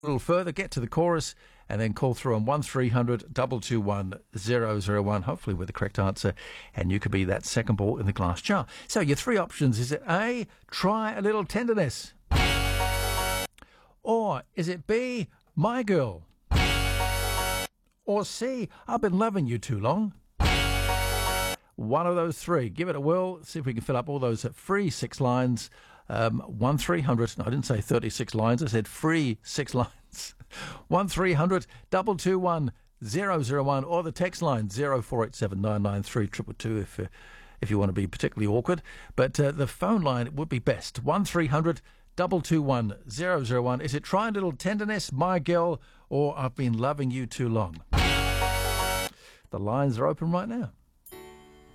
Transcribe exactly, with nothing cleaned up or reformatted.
little further, get to the chorus, and then call through on one three hundred two two one zero zero one, hopefully with the correct answer, and you could be that second ball in the glass jar. So your three options, is it A, try a little tenderness? Or is it B, my girl? Or C, I've been loving you too long? One of those three. Give it a whirl. See if we can fill up all those free six lines. Um, one three hundred, no, I didn't say thirty-six lines, I said free six lines. one three hundred two two one zero zero one, or the text line zero four eight seven nine nine three two two two if, uh, if you want to be particularly awkward. But uh, the phone line would be best. one three hundred two two one zero zero one. Is it try a little tenderness, my girl, or I've been loving you too long? The lines are open right now.